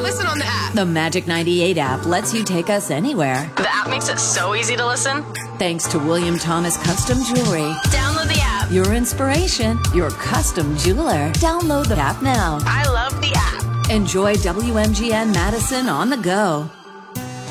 listen on the app. The Magic 98 app lets you take us anywhere. The app makes it so easy to listen. Thanks to William Thomas Custom Jewelry. Download the app. Your inspiration, your custom jeweler. Download the app now. I love the app. Enjoy WMGN Madison on the go.